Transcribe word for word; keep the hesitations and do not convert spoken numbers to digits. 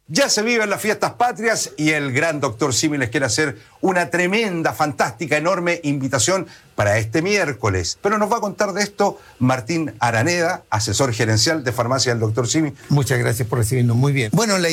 Ya se viven las fiestas patrias y el gran doctor Simi les quiere hacer una tremenda, fantástica, enorme invitación para este miércoles. Pero nos va a contar de esto Martín Araneda, asesor gerencial de Farmacia del doctor Simi. Muchas gracias por recibirnos. Muy bien. Bueno, la